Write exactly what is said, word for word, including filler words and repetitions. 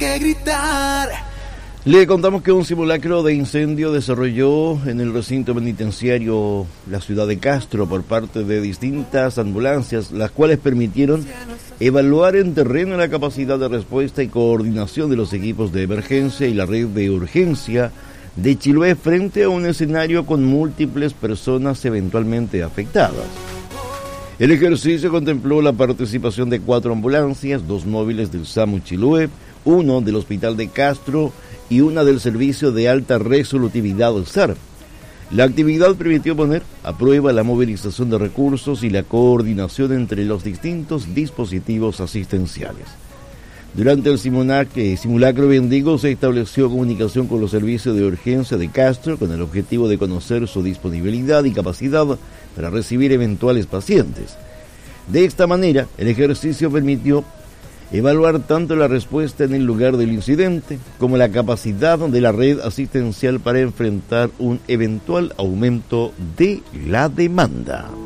que gritar. Le contamos que un simulacro de incendio desarrolló en el recinto penitenciario la ciudad de Castro por parte de distintas ambulancias, las cuales permitieron evaluar en terreno la capacidad de respuesta y coordinación de los equipos de emergencia y la red de urgencia de Chiloé frente a un escenario con múltiples personas eventualmente afectadas. El ejercicio contempló la participación de cuatro ambulancias, dos móviles del SAMU Chiloé, uno del Hospital de Castro y una del Servicio de Alta Resolutividad del S A R. La actividad permitió poner a prueba la movilización de recursos y la coordinación entre los distintos dispositivos asistenciales. Durante el simulacro Bendigo se estableció comunicación con los servicios de urgencia de Castro con el objetivo de conocer su disponibilidad y capacidad para recibir eventuales pacientes. De esta manera, el ejercicio permitió evaluar tanto la respuesta en el lugar del incidente como la capacidad de la red asistencial para enfrentar un eventual aumento de la demanda.